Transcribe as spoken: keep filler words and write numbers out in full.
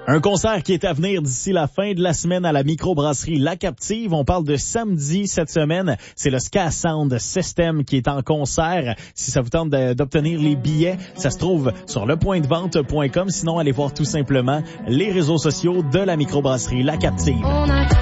Un concert qui est à venir d'ici la fin de la semaine à la microbrasserie La Captive. On parle de samedi cette semaine. C'est le Ska Sound System qui est en concert. Si ça vous tente de, d'obtenir les billets, ça se trouve sur le point de vente point com. Sinon, allez voir tout simplement les réseaux sociaux de la microbrasserie La Captive.